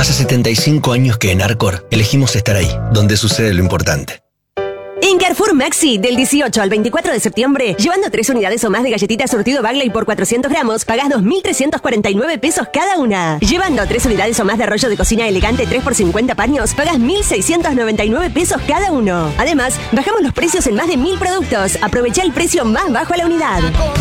Hace 75 años que en Arcor elegimos estar ahí, donde sucede lo importante. En Carrefour Maxi, del 18 al 24 de septiembre, llevando 3 unidades o más de galletitas surtido Bagley por 400 gramos, pagás 2.349 pesos cada una. Llevando 3 unidades o más de rollo de cocina elegante 3 por 50 paños, pagás 1.699 pesos cada uno. Además, bajamos los precios en más de 1.000 productos. Aprovecha el precio más bajo a la unidad.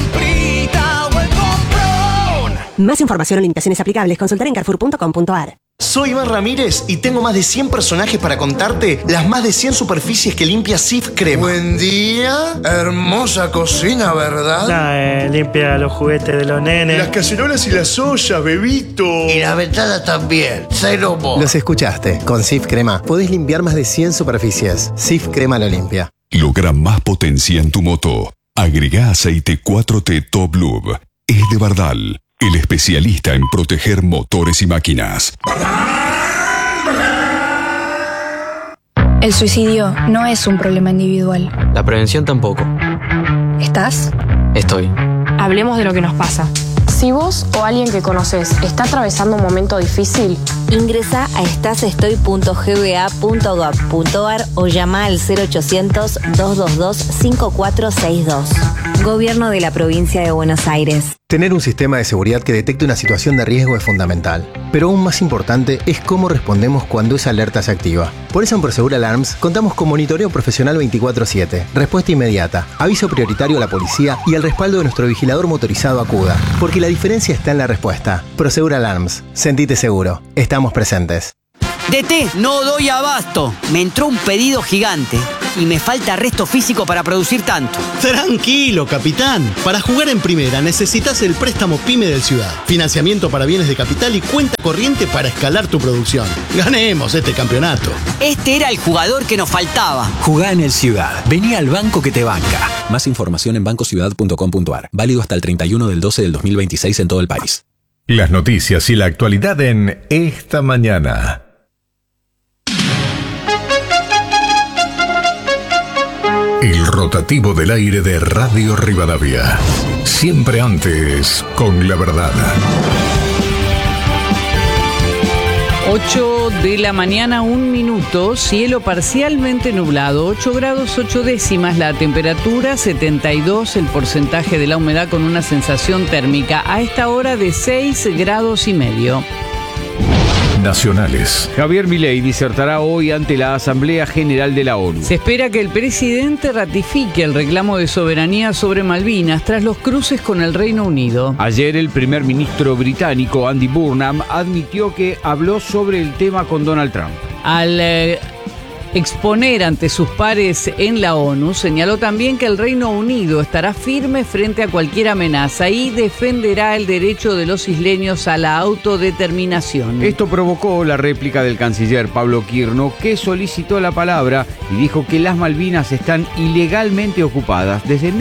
Más información o limitaciones aplicables, consultar en carrefour.com.ar. Soy Iván Ramírez y tengo más de 100 personajes para contarte las más de 100 superficies que limpia Cif Crema. Buen día, hermosa cocina, ¿verdad? Limpia los juguetes de los nenes. Las cacerolas y las ollas, bebito. Y la ventana también, cero mo. Los escuchaste, con Cif Crema podés limpiar más de 100 superficies. Cif Crema lo limpia. Logra más potencia en tu moto. Agrega aceite 4T Top Lube. Es de Bardal, el especialista en proteger motores y máquinas. El suicidio no es un problema individual. La prevención tampoco. ¿Estás? Estoy. Hablemos de lo que nos pasa. Si vos o alguien que conoces está atravesando un momento difícil, ingresa a estasestoy.gba.gov.ar o llama al 0800-222-5462. Gobierno de la Provincia de Buenos Aires. Tener un sistema de seguridad que detecte una situación de riesgo es fundamental, pero aún más importante es cómo respondemos cuando esa alerta se activa. Por eso en Prosegur Alarms contamos con monitoreo profesional 24/7, respuesta inmediata, aviso prioritario a la policía y el respaldo de nuestro vigilador motorizado Acuda, porque la diferencia está en la respuesta. Prosegur Alarms, sentite seguro, estamos presentes. DT, no doy abasto. Me entró un pedido gigante y me falta resto físico para producir tanto. Tranquilo, capitán. Para jugar en primera necesitas el préstamo PYME del Ciudad. Financiamiento para bienes de capital y cuenta corriente para escalar tu producción. Ganemos este campeonato. Este era el jugador que nos faltaba. Jugá en el Ciudad. Vení al banco que te banca. Más información en bancociudad.com.ar. Válido hasta el 31 del 12 del 2026 en todo el país. Las noticias y la actualidad en Esta Mañana. El rotativo del aire de Radio Rivadavia. Siempre antes, con la verdad. 8 de la mañana, 1 minuto, cielo parcialmente nublado, 8 grados 8 décimas la temperatura, 72 el porcentaje de la humedad con una sensación térmica a esta hora de 6 grados y medio. Nacionales. Javier Milei disertará hoy ante la Asamblea General de la ONU. Se espera que el presidente ratifique el reclamo de soberanía sobre Malvinas tras los cruces con el Reino Unido. Ayer el primer ministro británico Andy Burnham admitió que habló sobre el tema con Donald Trump. Al exponer ante sus pares en la ONU, señaló también que el Reino Unido estará firme frente a cualquier amenaza y defenderá el derecho de los isleños a la autodeterminación. Esto provocó la réplica del canciller Pablo Quirno, que solicitó la palabra y dijo que las Malvinas están ilegalmente ocupadas desde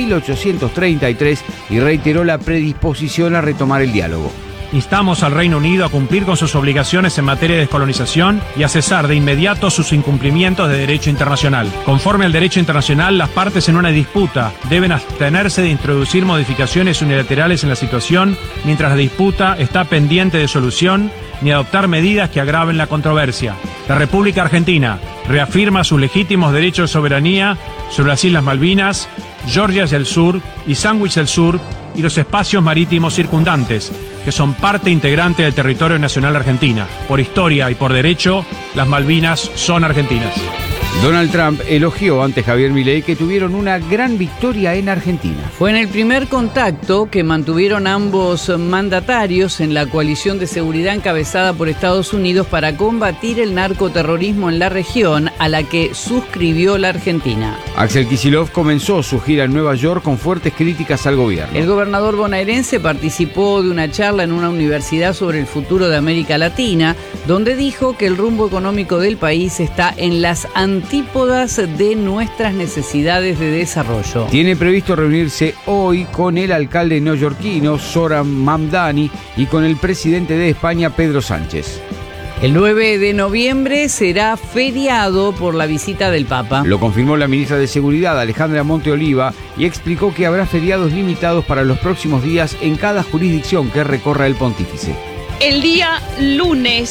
1833 y reiteró la predisposición a retomar el diálogo. Instamos al Reino Unido a cumplir con sus obligaciones en materia de descolonización y a cesar de inmediato sus incumplimientos de derecho internacional. Conforme al derecho internacional, las partes en una disputa deben abstenerse de introducir modificaciones unilaterales en la situación mientras la disputa está pendiente de solución, ni adoptar medidas que agraven la controversia. La República Argentina reafirma sus legítimos derechos de soberanía sobre las Islas Malvinas, Georgias del Sur y Sandwich del Sur y los espacios marítimos circundantes, que son parte integrante del territorio nacional argentina. Por historia y por derecho, las Malvinas son argentinas. Donald Trump elogió ante Javier Milei que tuvieron una gran victoria en Argentina. Fue en el primer contacto que mantuvieron ambos mandatarios en la coalición de seguridad encabezada por Estados Unidos para combatir el narcoterrorismo en la región, a la que suscribió la Argentina. Axel Kicillof comenzó su gira en Nueva York con fuertes críticas al gobierno. El gobernador bonaerense participó de una charla en una universidad sobre el futuro de América Latina, donde dijo que el rumbo económico del país está en las antípodas de nuestras necesidades de desarrollo. Tiene previsto reunirse hoy con el alcalde neoyorquino Zoran Mamdani y con el presidente de España Pedro Sánchez. El 9 de noviembre será feriado por la visita del Papa. Lo confirmó la ministra de Seguridad, Alejandra Monteoliva, y explicó que habrá feriados limitados para los próximos días en cada jurisdicción que recorra el pontífice. El día lunes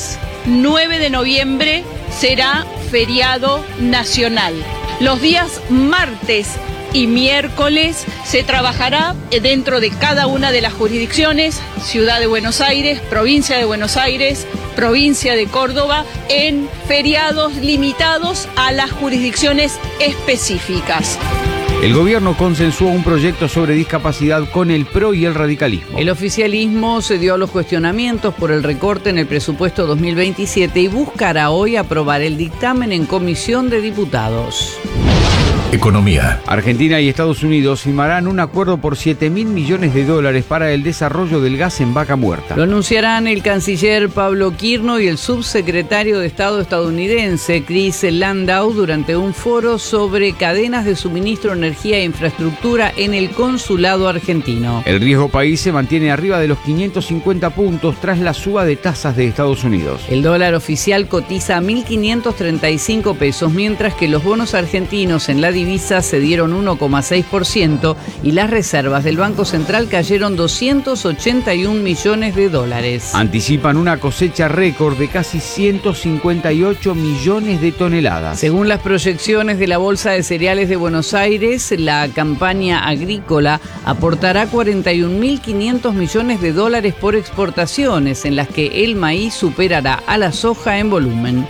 9 de noviembre será feriado nacional. Los días martes y miércoles se trabajará dentro de cada una de las jurisdicciones, Ciudad de Buenos Aires, Provincia de Buenos Aires, Provincia de Córdoba, en feriados limitados a las jurisdicciones específicas. El gobierno consensuó un proyecto sobre discapacidad con el PRO y el radicalismo. El oficialismo cedió a los cuestionamientos por el recorte en el presupuesto 2027 y buscará hoy aprobar el dictamen en Comisión de Diputados. Economía. Argentina y Estados Unidos firmarán un acuerdo por $7.000 millones para el desarrollo del gas en Vaca Muerta. Lo anunciarán el canciller Pablo Quirno y el subsecretario de Estado estadounidense Chris Landau durante un foro sobre cadenas de suministro, energía e infraestructura en el consulado argentino. El riesgo país se mantiene arriba de los 550 puntos tras la suba de tasas de Estados Unidos. El dólar oficial cotiza a 1.535 pesos, mientras que los bonos argentinos en la divisa cedieron 1,6% y las reservas del Banco Central cayeron $281 millones. Anticipan una cosecha récord de casi 158 millones de toneladas. Según las proyecciones de la Bolsa de Cereales de Buenos Aires, la campaña agrícola aportará $41.500 millones por exportaciones, en las que el maíz superará a la soja en volumen.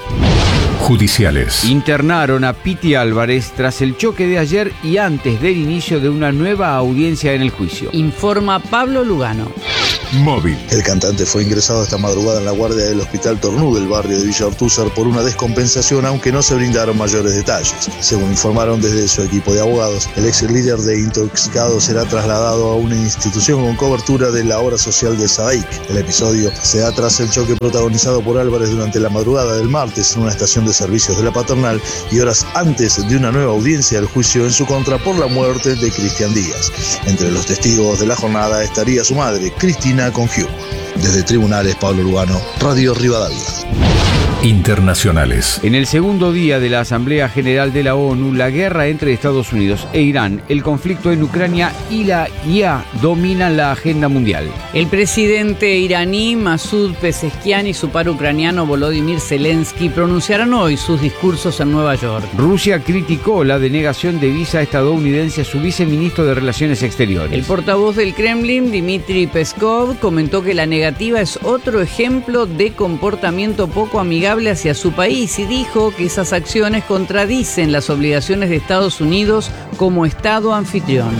Judiciales. Internaron a Piti Álvarez tras el choque de ayer y antes del inicio de una nueva audiencia en el juicio. Informa Pablo Lugano. Móvil. El cantante fue ingresado esta madrugada en la guardia del Hospital Tornú del barrio de Villa Ortúzar por una descompensación, aunque no se brindaron mayores detalles. Según informaron desde su equipo de abogados, el ex líder de Intoxicados será trasladado a una institución con cobertura de la obra social de SAIC. El episodio se da tras el choque protagonizado por Álvarez durante la madrugada del martes en una estación de servicios de la Paternal y horas antes de una nueva audiencia del juicio en su contra por la muerte de Cristian Díaz. Entre los testigos de la jornada estaría su madre, Cristina Confiú. Desde Tribunales, Pablo Lugano, Radio Rivadavia. Internacionales. En el segundo día de la Asamblea General de la ONU, la guerra entre Estados Unidos e Irán, el conflicto en Ucrania y la IA dominan la agenda mundial. El presidente iraní Masoud Pezeshkian y su par ucraniano Volodymyr Zelensky pronunciarán hoy sus discursos en Nueva York. Rusia criticó la denegación de visa estadounidense a su viceministro de Relaciones Exteriores. El portavoz del Kremlin, Dmitry Peskov, comentó que la negativa es otro ejemplo de comportamiento poco amigable hacia su país y dijo que esas acciones contradicen las obligaciones de Estados Unidos como Estado anfitrión.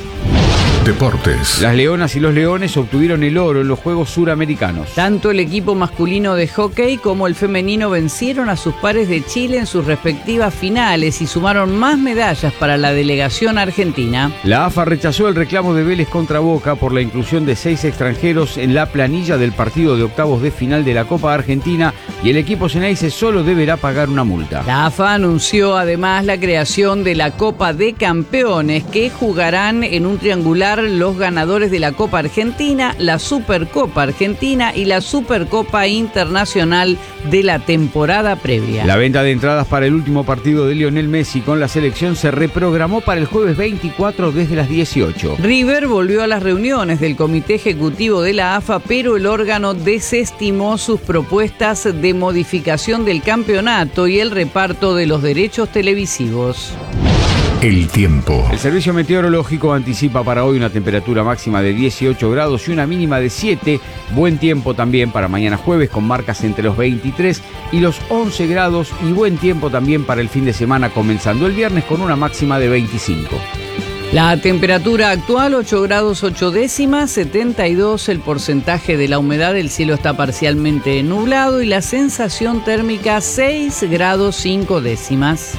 Deportes. Las Leonas y los Leones obtuvieron el oro en los Juegos Suramericanos. Tanto el equipo masculino de hockey como el femenino vencieron a sus pares de Chile en sus respectivas finales y sumaron más medallas para la delegación argentina. La AFA rechazó el reclamo de Vélez contra Boca por la inclusión de 6 extranjeros en la planilla del partido de octavos de final de la Copa Argentina y el equipo Ceneice solo deberá pagar una multa. La AFA anunció además la creación de la Copa de Campeones, que jugarán en un triangular los ganadores de la Copa Argentina, la Supercopa Argentina y la Supercopa Internacional de la temporada previa. La venta de entradas para el último partido de Lionel Messi con la selección se reprogramó para el jueves 24 desde las 18. River volvió a las reuniones del comité ejecutivo de la AFA, pero el órgano desestimó sus propuestas de modificación del campeonato y el reparto de los derechos televisivos. El tiempo. El servicio meteorológico anticipa para hoy una temperatura máxima de 18 grados y una mínima de 7. Buen tiempo también para mañana jueves con marcas entre los 23 y los 11 grados y buen tiempo también para el fin de semana comenzando el viernes con una máxima de 25. La temperatura actual 8 grados 8 décimas, 72 el porcentaje de la humedad, el cielo está parcialmente nublado y la sensación térmica 6 grados 5 décimas.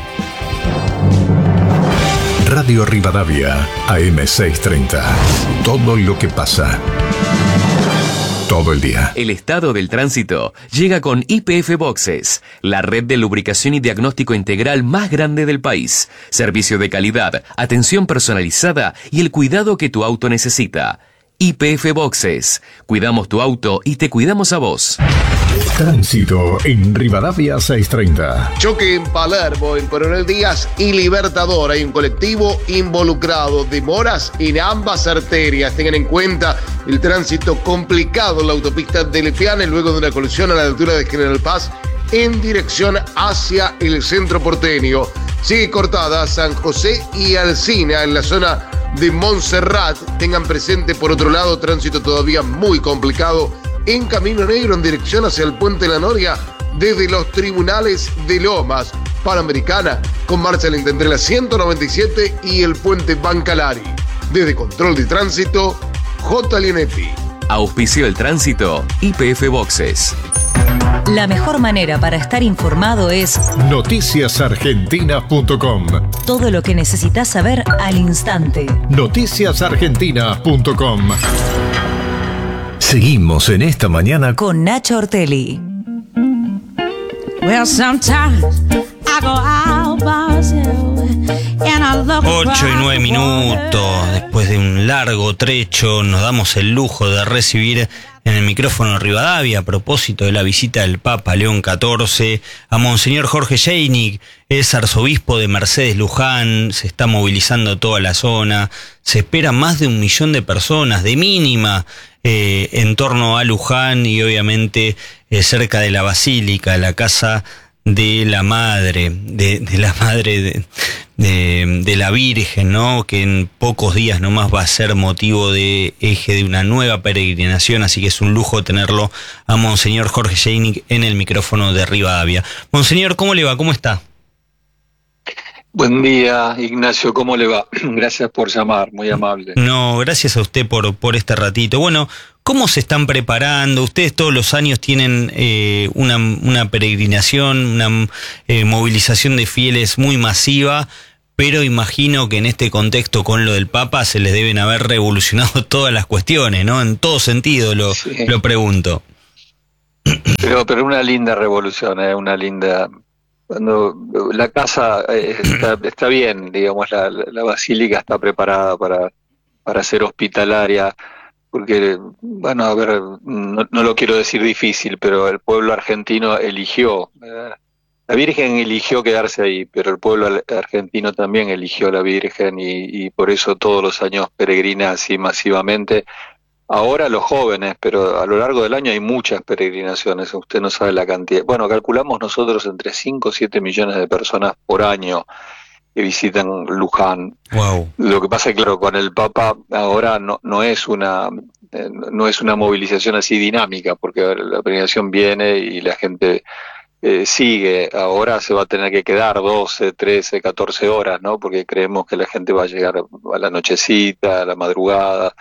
Radio Rivadavia, AM630. Todo lo que pasa. Todo el día. El estado del tránsito llega con YPF Boxes, la red de lubricación y diagnóstico integral más grande del país. Servicio de calidad, atención personalizada y el cuidado que tu auto necesita. YPF Boxes. Cuidamos tu auto y te cuidamos a vos. Tránsito en Rivadavia 630. Choque en Palermo, en Coronel Díaz y Libertador. Hay un colectivo involucrado. Demoras en ambas arterias. Tengan en cuenta el tránsito complicado en la autopista de Lepiane luego de una colisión a la altura de General Paz en dirección hacia el centro porteño. Sigue cortada San José y Alsina en la zona de Montserrat. Tengan presente, por otro lado, tránsito todavía muy complicado en Camino Negro en dirección hacia el Puente La Noria desde los tribunales de Lomas. Panamericana con marcha lenta entre la 197 y el Puente Bancalari. Desde Control de Tránsito, J. Lienetti. Auspició el tránsito YPF Boxes. La mejor manera para estar informado es noticiasargentinas.com. Todo lo que necesitas saber al instante. Noticiasargentinas.com. Seguimos en esta mañana con Nacho Ortelli. Well, sometimes I go out by myself and I look 8:09. Después de un largo trecho, nos damos el lujo de recibir en el micrófono Rivadavia, a propósito de la visita del Papa León XIV, a Monseñor Jorge Jainig. Es arzobispo de Mercedes Luján, se está movilizando toda la zona, se espera más de 1 millón de personas, de mínima, en torno a Luján y obviamente cerca de la Basílica, la casa de la Madre, de la Virgen, ¿no? Que en pocos días nomás va a ser motivo de eje de una nueva peregrinación, así que es un lujo tenerlo a Monseñor Jorge Jainig en el micrófono de Rivadavia. Monseñor, ¿cómo le va? ¿Cómo está? Buen día, Ignacio, ¿cómo le va? Gracias por llamar, muy amable. No, gracias a usted por este ratito. Bueno, ¿cómo se están preparando? Ustedes todos los años tienen una peregrinación, una movilización de fieles muy masiva, pero imagino que en este contexto con lo del Papa se les deben haber revolucionado todas las cuestiones, ¿no? En todo sentido lo pregunto. Pero una linda revolución, una linda... Cuando la casa está bien, digamos, la basílica está preparada para ser hospitalaria, porque, bueno, a ver, no lo quiero decir difícil, pero el pueblo argentino eligió, la Virgen eligió quedarse ahí, pero el pueblo argentino también eligió a la Virgen y por eso todos los años peregrina así masivamente. Ahora los jóvenes, pero a lo largo del año hay muchas peregrinaciones, usted no sabe la cantidad. Bueno, calculamos nosotros entre 5 o 7 millones de personas por año que visitan Luján. Wow. Lo que pasa es que, claro, con el Papa ahora no es una movilización así dinámica, porque la peregrinación viene y la gente sigue. Ahora se va a tener que quedar 12, 13, 14 horas, ¿no? Porque creemos que la gente va a llegar a la nochecita, a la madrugada.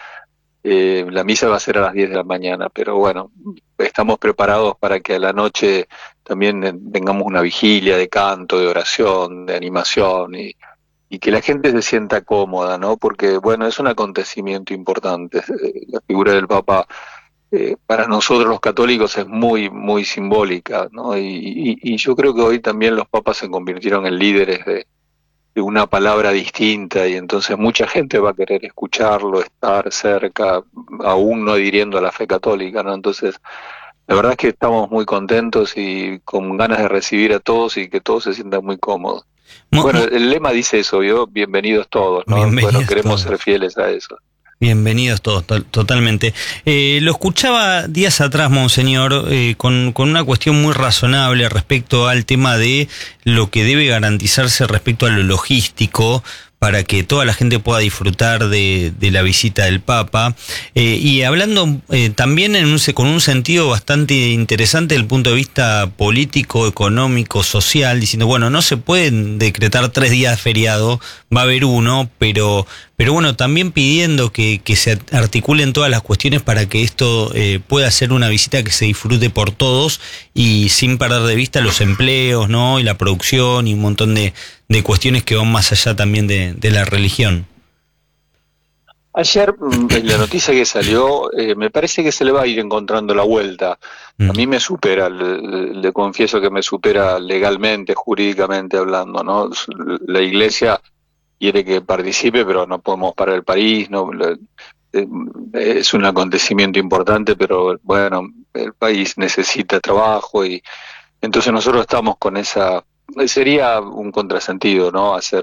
La misa va a ser a las 10 de la mañana, pero bueno, estamos preparados para que a la noche también tengamos una vigilia de canto, de oración, de animación y que la gente se sienta cómoda, ¿no? Porque, bueno, es un acontecimiento importante. La figura del Papa para nosotros los católicos es muy, muy simbólica, ¿no? Y yo creo que hoy también los papas se convirtieron en líderes de una palabra distinta y entonces mucha gente va a querer escucharlo, estar cerca, aún no adhiriendo a la fe católica, ¿no? Entonces, la verdad es que estamos muy contentos y con ganas de recibir a todos y que todos se sientan muy cómodos. Bueno, el lema dice eso, bienvenidos todos, ¿no? Bienvenidos bueno, queremos todos. ser fieles a eso. Bienvenidos todos, totalmente. Lo escuchaba días atrás, Monseñor, con una cuestión muy razonable respecto al tema de lo que debe garantizarse respecto a lo logístico para que toda la gente pueda disfrutar de la visita del Papa, y hablando también con un sentido bastante interesante desde el punto de vista político, económico, social, diciendo, bueno, no se pueden decretar 3 días de feriado, va a haber uno, pero bueno, también pidiendo que se articulen todas las cuestiones para que esto pueda ser una visita que se disfrute por todos y sin perder de vista los empleos, ¿no? Y la producción y un montón de cuestiones que van más allá también de la religión. Ayer, la noticia que salió, me parece que se le va a ir encontrando la vuelta. A mí me supera, le confieso que me supera legalmente, jurídicamente hablando, ¿no? La Iglesia quiere que participe, pero no podemos parar el país, no. es un acontecimiento importante, pero bueno, el país necesita trabajo y entonces nosotros estamos con esa... Sería un contrasentido, ¿no? Hacer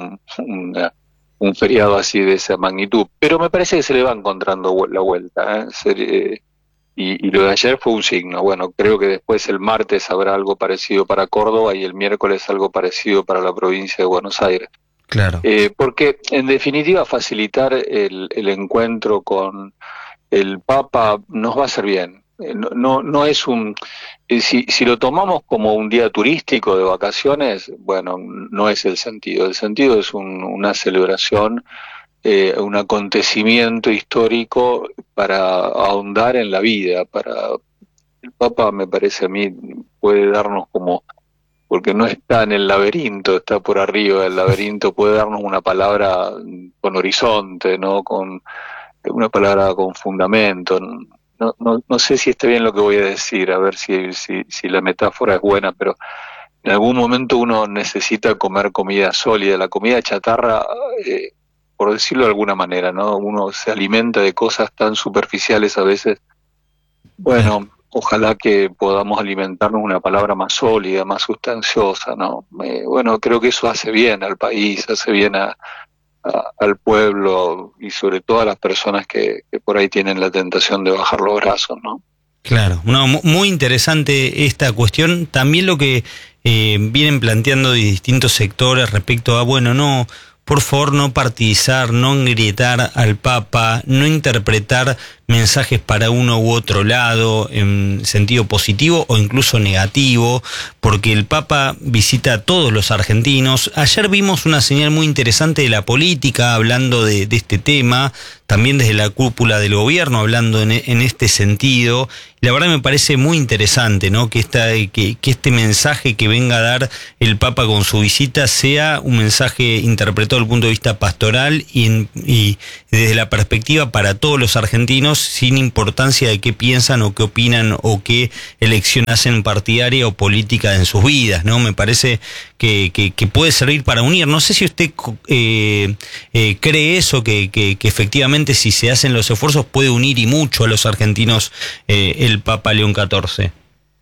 un feriado así de esa magnitud, pero me parece que se le va encontrando la vuelta, ¿eh? Y lo de ayer fue un signo. Bueno, creo que después el martes habrá algo parecido para Córdoba y el miércoles algo parecido para la provincia de Buenos Aires. Claro. Porque en definitiva facilitar el encuentro con el Papa nos va a hacer bien. No es un... Si lo tomamos como un día turístico de vacaciones, bueno, no es el sentido. El sentido es una celebración, un acontecimiento histórico para ahondar en la vida. El Papa, me parece a mí, puede darnos como... porque no está en el laberinto, está por arriba del laberinto, puede darnos una palabra con horizonte, ¿no? Con una palabra con fundamento. No sé si está bien lo que voy a decir, a ver si la metáfora es buena, pero en algún momento uno necesita comer comida sólida. La comida chatarra, por decirlo de alguna manera, ¿no? Uno se alimenta de cosas tan superficiales a veces. Bueno, ojalá que podamos alimentarnos una palabra más sólida, más sustanciosa, ¿no? Bueno, creo que eso hace bien al país, hace bien al pueblo y sobre todo a las personas que por ahí tienen la tentación de bajar los brazos, ¿no? Claro, muy interesante esta cuestión. También lo que vienen planteando de distintos sectores respecto a, bueno, no, por favor, no partidizar, no engrietar al Papa, no interpretar mensajes para uno u otro lado en sentido positivo o incluso negativo, porque el Papa visita a todos los argentinos. Ayer vimos una señal muy interesante de la política hablando de este tema, también desde la cúpula del gobierno hablando en este sentido. La verdad me parece muy interesante, ¿no? Que este mensaje que venga a dar el Papa con su visita sea un mensaje interpretado desde el punto de vista pastoral y desde la perspectiva para todos los argentinos, sin importancia de qué piensan o qué opinan o qué elección hacen partidaria o política en sus vidas, ¿no? Me parece que puede servir para unir. No sé si usted cree eso, que efectivamente si se hacen los esfuerzos puede unir y mucho a los argentinos el Papa León XIV.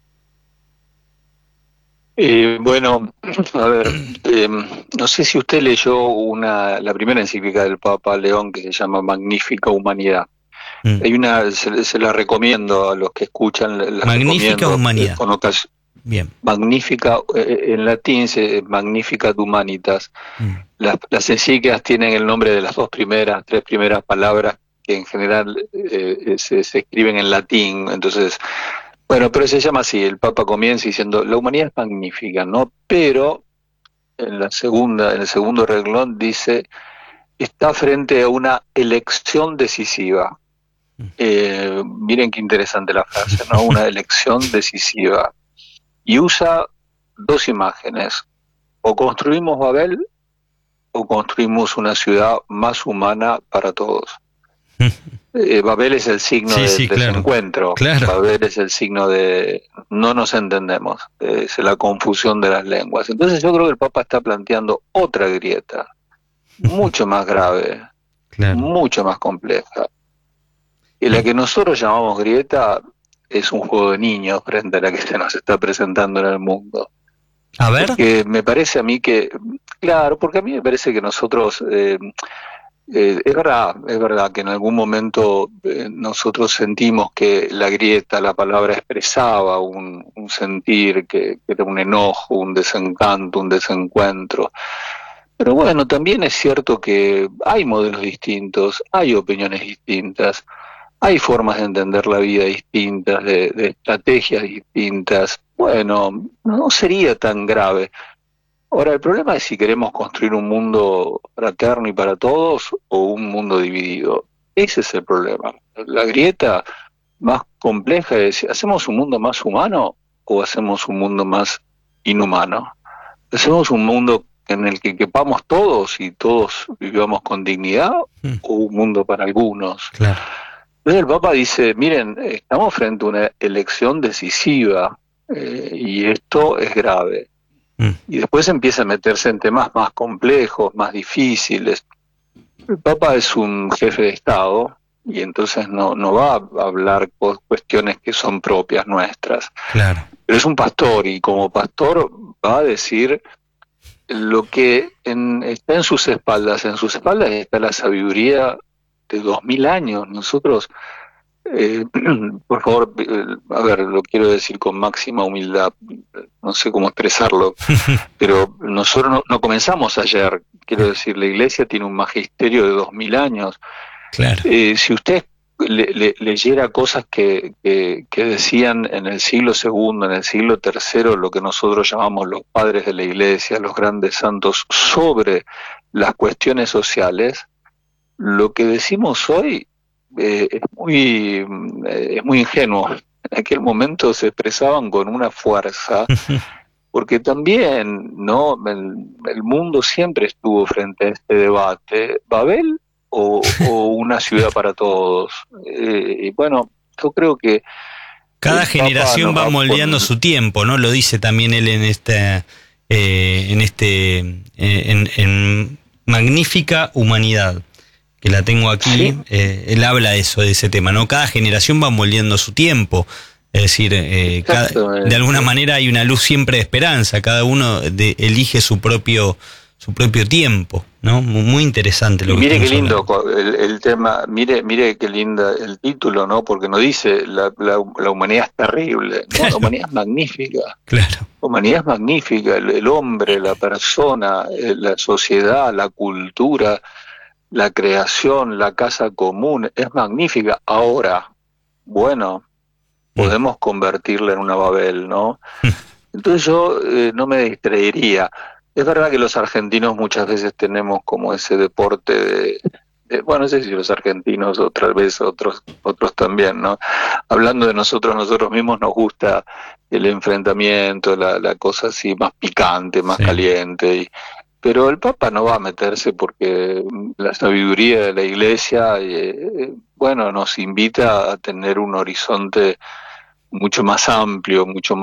Bueno, a ver, no sé si usted leyó la primera encíclica del Papa León que se llama Magnífica Humanidad. Hay se la recomiendo a los que escuchan. Magnífica Humanidad. Bien. Magnífica, en latín, Magnificat Humanitas. Las encíclicas tienen el nombre de las tres primeras palabras que en general se escriben en latín, entonces... Bueno, pero se llama así, el Papa comienza diciendo, la humanidad es magnífica, ¿no? Pero en el segundo renglón dice, está frente a una elección decisiva. Miren qué interesante la frase, ¿no? Una elección decisiva. Y usa dos imágenes, o construimos Babel, o construimos una ciudad más humana para todos. Babel es el signo del desencuentro. Claro. Babel es el signo de no nos entendemos, es la confusión de las lenguas. Entonces yo creo que el Papa está planteando otra grieta, mucho más grave, mucho más compleja. Y la que nosotros llamamos grieta es un juego de niños frente a la que se nos está presentando en el mundo. A ver. Porque me parece a mí que, claro, porque a mí me parece que nosotros... es verdad que en algún momento nosotros sentimos que la grieta, la palabra expresaba un sentir que era un enojo, un desencanto, un desencuentro. Pero bueno, también es cierto que hay modelos distintos, hay opiniones distintas, hay formas de entender la vida distintas, de estrategias distintas. Bueno, no sería tan grave. Ahora, el problema es si queremos construir un mundo fraterno y para todos o un mundo dividido. Ese es el problema. La grieta más compleja es, ¿hacemos un mundo más humano o hacemos un mundo más inhumano? ¿Hacemos un mundo en el que quepamos todos y todos vivamos con dignidad o un mundo para algunos? Claro. Entonces el Papa dice, miren, estamos frente a una elección decisiva y esto es grave. Y después empieza a meterse en temas más complejos, más difíciles. El Papa es un jefe de Estado y entonces no va a hablar cuestiones que son propias nuestras. Claro. Pero es un pastor, y como pastor va a decir lo que está en sus espaldas. En sus espaldas está la sabiduría de 2000 años. Nosotros, por favor, a ver, lo quiero decir con máxima humildad, no sé cómo expresarlo, pero nosotros no comenzamos ayer. Quiero decir, la Iglesia tiene un magisterio de 2000 años. Claro. Si usted leyera cosas que decían en el siglo II, en el siglo III, lo que nosotros llamamos los padres de la Iglesia, los grandes santos, sobre las cuestiones sociales, lo que decimos hoy es muy ingenuo. En aquel momento se expresaban con una fuerza, porque también el mundo siempre estuvo frente a este debate: Babel o una ciudad para todos. Y bueno, yo creo que cada generación va moldeando su tiempo, ¿no? Lo dice también él en Magnífica Humanidad, que la tengo aquí. ¿Sí? Él habla de ese tema, ¿no? Cada generación va moldeando su tiempo. Es decir, de alguna manera hay una luz siempre de esperanza. Cada uno elige su propio tiempo, ¿no? Muy interesante lo que mire qué lindo hablando. el tema, mire qué linda el título, ¿no? Porque no dice la humanidad es terrible, no, la humanidad es magnífica. Claro. La humanidad es magnífica, el hombre, la persona, la sociedad, la cultura, la creación, la casa común, es magnífica. Ahora, bueno, podemos convertirla en una Babel, ¿no? Entonces yo no me distraería. Es verdad que los argentinos muchas veces tenemos como ese deporte bueno, no sé si los argentinos, otras veces otros también, ¿no? Hablando de nosotros mismos, nos gusta el enfrentamiento, la cosa así más picante, más caliente. Pero el Papa no va a meterse, porque la sabiduría de la Iglesia, bueno, nos invita a tener un horizonte mucho más amplio, mucho